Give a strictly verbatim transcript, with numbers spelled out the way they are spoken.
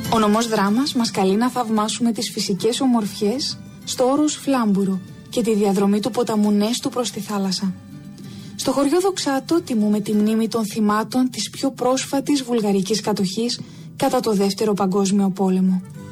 Ο νομός Δράμας μας καλεί να θαυμάσουμε τις φυσικές ομορφιές στο όρος Φλάμπουρο και τη διαδρομή του ποταμού Νέστου προς τη θάλασσα. Στο χωριό Δοξάτο τιμούμε τη μνήμη των θυμάτων της πιο πρόσφατης βουλγαρικής κατοχής κατά το Δεύτερο Παγκόσμιο Πόλεμο.